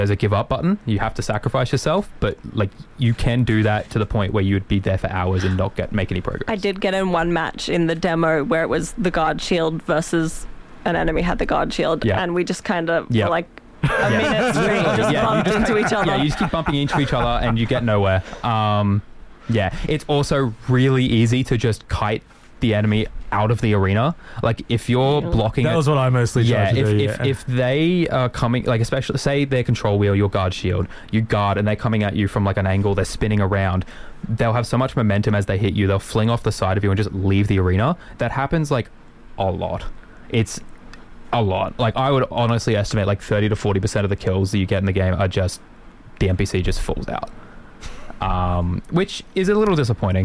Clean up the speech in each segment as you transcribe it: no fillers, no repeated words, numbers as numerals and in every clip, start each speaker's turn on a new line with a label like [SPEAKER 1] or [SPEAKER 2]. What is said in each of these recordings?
[SPEAKER 1] there's a give up button. You have to sacrifice yourself, but like you can do that to the point where you would be there for hours and not make any progress.
[SPEAKER 2] I did get in one match in the demo where it was the guard shield versus an enemy had the guard shield, and we just kind of were like a minute straight just bumped into each other.
[SPEAKER 1] Yeah, you just keep bumping into each other and you get nowhere. It's also really easy to just kite the enemy out of the arena. Like if you're blocking
[SPEAKER 3] that was what I mostly tried to do.
[SPEAKER 1] If they are coming, like especially say their control wheel, your guard shield, you guard and they're coming at you from like an angle, they're spinning around, they'll have so much momentum as they hit you, they'll fling off the side of you and just leave the arena. That happens like a lot. It's a lot. Like I would honestly estimate like 30 to 40% of the kills that you get in the game are just the NPC just falls out, which is a little disappointing.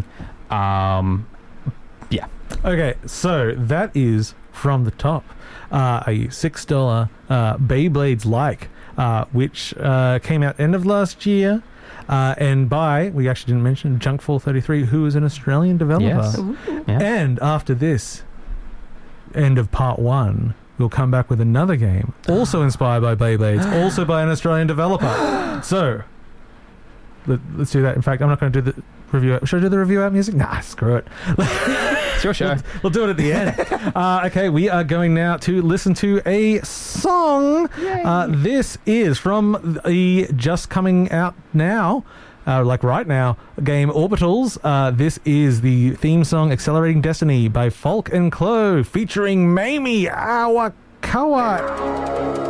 [SPEAKER 3] Okay, so that is from the top. A $6 Beyblades Like, which came out end of last year, and by, we actually didn't mention, Junkfall33, who is an Australian developer.
[SPEAKER 1] Yes. Yeah.
[SPEAKER 3] And after this, end of part 1, we'll come back with another game, also inspired by Beyblades, also by an Australian developer. So, let's do that. In fact, I'm not going to do the review. Should I do the review out music? Nah, screw it.
[SPEAKER 1] It's your show.
[SPEAKER 3] We'll do it at the end. Okay, we are going now to listen to a song. This is from the just coming out now, like right now, game Orbitals. This is the theme song Accelerating Destiny by Falk and Clo featuring Mamie Awakawa.